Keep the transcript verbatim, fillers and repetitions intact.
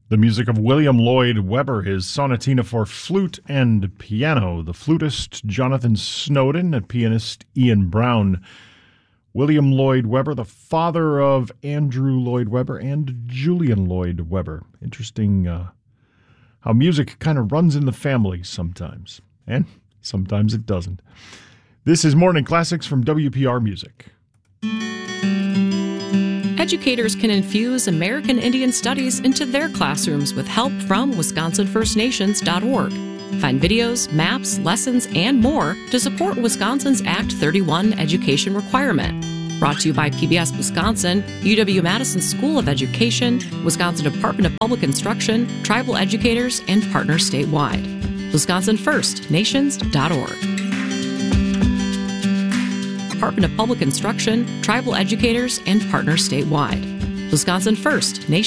The music of William Lloyd Webber, his sonatina for flute and piano. The flutist Jonathan Snowden and pianist Ian Brown. William Lloyd Webber, the father of Andrew Lloyd Webber and Julian Lloyd Webber. Interesting uh, how music kind of runs in the family sometimes, and sometimes it doesn't. This is Morning Classics from W P R Music. Educators can infuse American Indian Studies into their classrooms with help from Wisconsin First Nations dot org. Find videos, maps, lessons, and more to support Wisconsin's Act thirty-one education requirement. Brought to you by P B S Wisconsin, U W-Madison School of Education, Wisconsin Department of Public Instruction, tribal educators, and partners statewide. Wisconsin First Nations dot org. Department of Public Instruction, tribal educators, and partners statewide. Wisconsin First Nations.